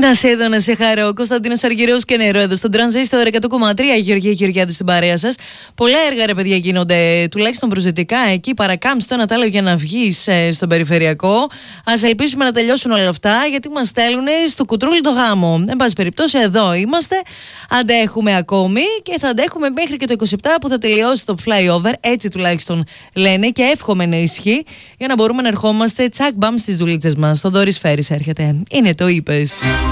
Να σε εδώ, να σε χαρώ. Κωνσταντίνος Αργυρός και νερό εδώ στον Τρανζίστορ 100,3. Γεωργία Γεωργιάδου στην παρέα σας. Πολλά έργα, ρε παιδιά, γίνονται τουλάχιστον προσδετικά εκεί. Παρακάμψει το ένα τ' άλλο για να βγεις στον περιφερειακό. Ας ελπίσουμε να τελειώσουν όλα αυτά, γιατί μας στέλνουν στο κουτρούλι το γάμο. Εν πάση περιπτώσει, εδώ είμαστε. Αντέχουμε ακόμη και θα αντέχουμε μέχρι και το 27 που θα τελειώσει το flyover. Έτσι τουλάχιστον λένε και εύχομαι να ισχύει, για να μπορούμε να ερχόμαστε τσακ μπαμ στις δουλίτσες μας. Το Δόρις Φέρης έρχεται. Είναι το είπες.